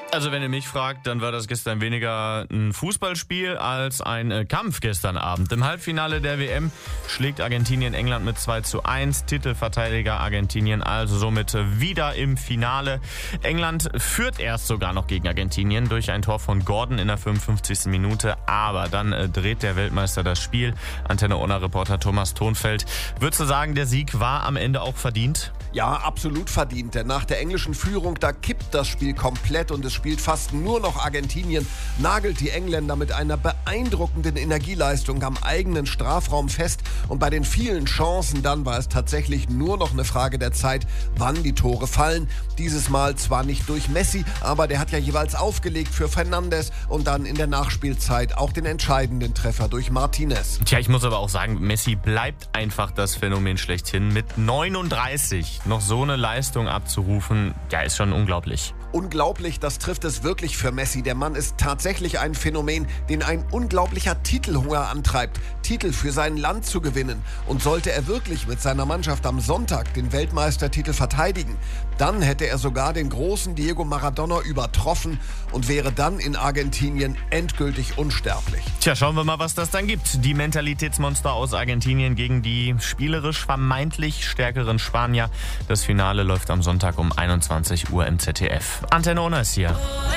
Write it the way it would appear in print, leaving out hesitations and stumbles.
Also wenn ihr mich fragt, dann war das gestern weniger ein Fußballspiel als ein Kampf gestern Abend. Im Halbfinale der WM schlägt Argentinien England mit 2:1. Titelverteidiger Argentinien also somit wieder im Finale. England führt erst sogar noch gegen Argentinien durch ein Tor von Gordon in der 55. Minute. Aber dann dreht der Weltmeister das Spiel. Antenne Unna-Reporter Thomas Thonfeld. Würdest du sagen, der Sieg war am Ende auch verdient? Ja, absolut verdient, denn nach der englischen Führung, da kippt das Spiel komplett und es spielt fast nur noch Argentinien, nagelt die Engländer mit einer beeindruckenden Energieleistung am eigenen Strafraum fest und bei den vielen Chancen dann war es tatsächlich nur noch eine Frage der Zeit, wann die Tore fallen. Dieses Mal zwar nicht durch Messi, aber der hat ja jeweils aufgelegt für Fernandes und dann in der Nachspielzeit auch den entscheidenden Treffer durch Martinez. Tja, ich muss aber auch sagen, Messi bleibt einfach das Phänomen schlechthin. Mit 39 noch so eine Leistung abzurufen, ja, ist schon unglaublich. Unglaublich, das trifft es wirklich für Messi. Der Mann ist tatsächlich ein Phänomen, den ein unglaublicher Titelhunger antreibt, Titel für sein Land zu gewinnen. Und sollte er wirklich mit seiner Mannschaft am Sonntag den Weltmeistertitel verteidigen, dann hätte er sogar den großen Diego Maradona übertroffen und wäre dann in Argentinien endgültig unsterblich. Tja, schauen wir mal, was das dann gibt. Die Mentalitätsmonster aus Argentinien gegen die spielerisch vermeintlich stärkeren Spanier. Das Finale läuft am Sonntag um 21 Uhr im ZDF. Antenne Unna ist hier.